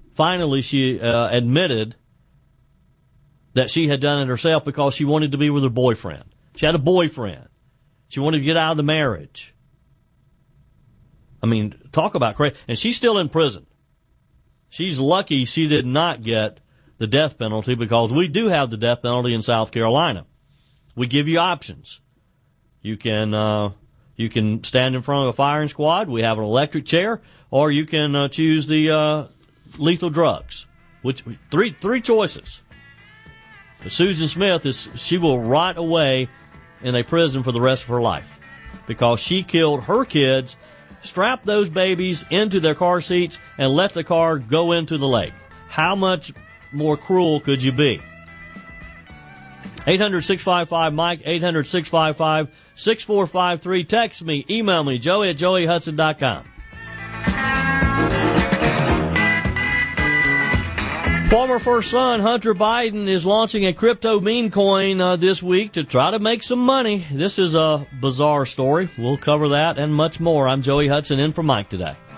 finally she admitted that she had done it herself because she wanted to be with her boyfriend. She had a boyfriend. She wanted to get out of the marriage. I mean, talk about crazy. And she's still in prison. She's lucky she did not get the death penalty because we do have the death penalty in South Carolina. We give you options. You can stand in front of a firing squad. We have an electric chair, or you can choose the lethal drugs. Which three choices. But Susan Smith she will rot away in a prison for the rest of her life because she killed her kids, strapped those babies into their car seats, and let the car go into the lake. How much more cruel could you be? 800-655-MIKE, 800-655-6453. Text me, email me, joey@joeyhudson.com. Former First Son Hunter Biden is launching a crypto meme coin this week to try to make some money. This is a bizarre story. We'll cover that and much more. I'm Joey Hudson in for Mike today.